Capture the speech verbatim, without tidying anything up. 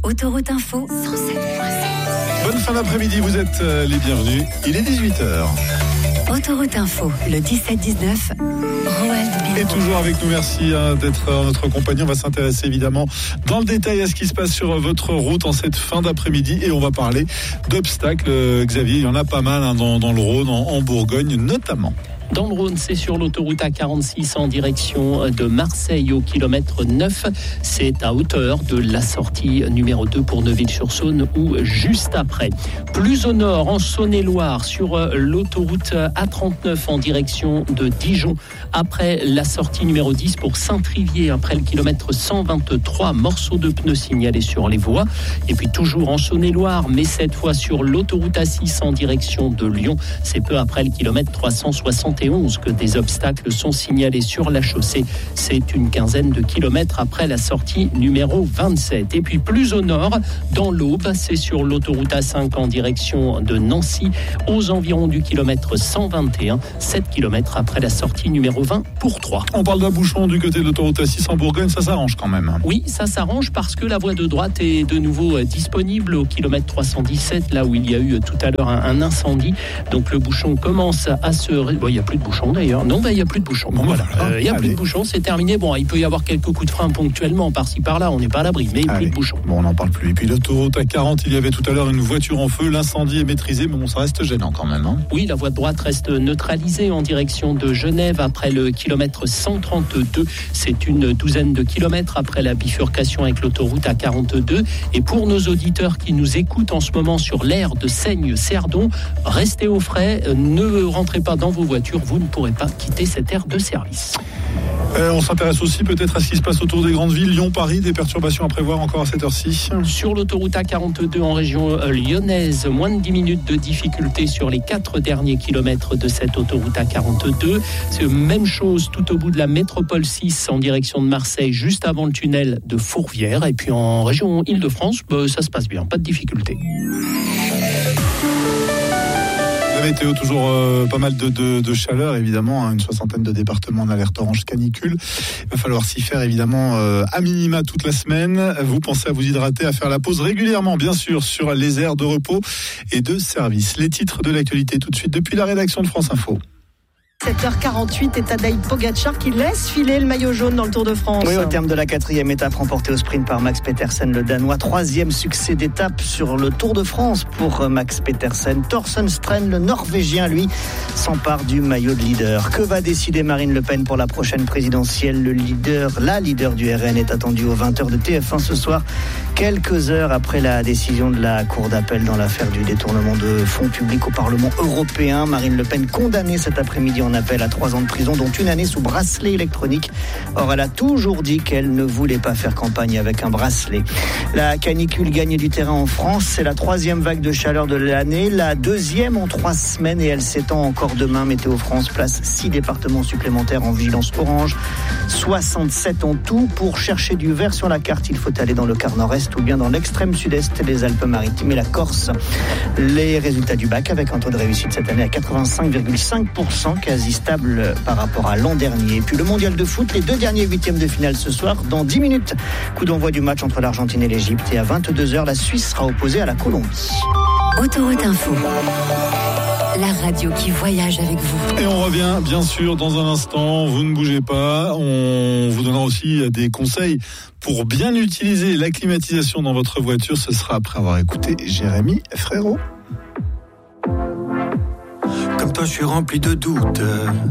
Autoroute Info cent sept virgule sept. Bonne fin d'après-midi, vous êtes euh, les bienvenus. Il est dix-huit heures. Autoroute Info, le dix-sept dix-neuf, Roald Et Bilbao. toujours avec nous, merci hein, d'être en notre compagnie. On va s'intéresser évidemment dans le détail à ce qui se passe sur votre route en cette fin d'après-midi. Et on va parler d'obstacles. Euh, Xavier, il y en a pas mal hein, dans, dans le Rhône, en, en Bourgogne notamment. Dans le Rhône, c'est sur l'autoroute A quarante-six en direction de Marseille au kilomètre neuf. C'est à hauteur de la sortie numéro deux pour Neuville-sur-Saône ou juste après. Plus au nord, en Saône-et-Loire, sur l'autoroute A trente-neuf en direction de Dijon. Après la sortie numéro dix pour Saint-Trivier, après le kilomètre cent vingt-trois, morceaux de pneus signalés sur les voies. Et puis toujours en Saône-et-Loire, mais cette fois sur l'autoroute A six en direction de Lyon. C'est peu après le kilomètre trois cent soixante et onze que des obstacles sont signalés sur la chaussée. C'est une quinzaine de kilomètres après la sortie numéro vingt-sept. Et puis plus au nord, dans l'Aube, c'est sur l'autoroute A cinq en direction de Nancy, aux environs du kilomètre cent vingt et un, sept kilomètres après la sortie numéro vingt pour trois. On parle d'un bouchon du côté de l'autoroute A six en Bourgogne, ça s'arrange quand même. Oui, ça s'arrange parce que la voie de droite est de nouveau disponible au kilomètre trois cent dix-sept, là où il y a eu tout à l'heure un, un incendie. Donc le bouchon commence à se... Bon, il n'y a plus de bouchon d'ailleurs. Non, ben, il n'y a plus de bouchon. Bon, voilà. Il euh, n'y a Allez. plus de bouchon, c'est terminé. Bon, il peut y avoir quelques coups de frein ponctuellement par-ci par-là, on n'est pas à l'abri, mais Allez. plus de bouchon. Bon, on n'en parle plus. Et puis l'autoroute A quarante, il y avait tout à l'heure une voiture en feu. L'incendie est maîtrisé, mais bon, ça reste gênant quand même. Hein. Oui, la voie de droite reste neutralisée en direction de Genève après le kilomètre cent trente-deux. C'est une douzaine de kilomètres après la bifurcation avec l'autoroute A quarante-deux. Et pour nos auditeurs qui nous écoutent en ce moment sur l'aire de Seigne-Cerdon, restez au frais, ne rentrez pas dans vos voitures, vous ne pourrez pas quitter cette aire de service. Euh, on s'intéresse aussi peut-être à ce qui se passe autour des grandes villes, Lyon, Paris, des perturbations à prévoir encore à cette heure-ci. Sur l'autoroute A quarante-deux en région lyonnaise, moins de dix minutes de difficulté sur les quatre derniers kilomètres de cette autoroute A quarante-deux. C'est la même chose tout au bout de la métropole six en direction de Marseille, juste avant le tunnel de Fourvière. Et puis en région Île-de-France, bah, ça se passe bien, pas de difficulté. La météo, toujours euh, pas mal de, de, de chaleur, évidemment, hein, une soixantaine de départements en alerte orange canicule. Il va falloir s'y faire, évidemment, euh, à minima toute la semaine. Vous pensez à vous hydrater, à faire la pause régulièrement, bien sûr, sur les aires de repos et de service. Les titres de l'actualité tout de suite depuis la rédaction de France Info. sept heures quarante-huit et Tadej Pogacar qui laisse filer le maillot jaune dans le Tour de France. Oui, au terme de la quatrième étape remportée au sprint par Max Petersen, le Danois. Troisième succès d'étape sur le Tour de France pour Max Petersen. Thorsten Stren, le Norvégien, lui, s'empare du maillot de leader. Que va décider Marine Le Pen pour la prochaine présidentielle ? Le leader, la leader du R N est attendue aux vingt heures de T F un ce soir, quelques heures après la décision de la Cour d'appel dans l'affaire du détournement de fonds publics au Parlement européen. Marine Le Pen condamnée cet après-midi en appel à trois ans de prison, dont une année sous bracelet électronique. Or, elle a toujours dit qu'elle ne voulait pas faire campagne avec un bracelet. La canicule gagne du terrain en France. C'est la troisième vague de chaleur de l'année, la deuxième en trois semaines et elle s'étend encore demain. Météo France place six départements supplémentaires en vigilance orange, soixante-sept en tout. Pour chercher du vert sur la carte, il faut aller dans le quart nord-est ou bien dans l'extrême sud-est, les Alpes-Maritimes et la Corse. Les résultats du bac avec un taux de réussite cette année à quatre-vingt-cinq virgule cinq pour cent, quasi stable par rapport à l'an dernier. Et puis le mondial de foot, les deux derniers huitièmes de finale ce soir, dans dix minutes. Coup d'envoi du match entre l'Argentine et l'Égypte. Et à vingt-deux heures, la Suisse sera opposée à la Colombie. Autoroute Info, la radio qui voyage avec vous. Et on revient bien sûr dans un instant, vous ne bougez pas, on vous donnera aussi des conseils pour bien utiliser la climatisation dans votre voiture. Ce sera après avoir écouté Jérémy Frérot. Comme toi je suis rempli de doutes.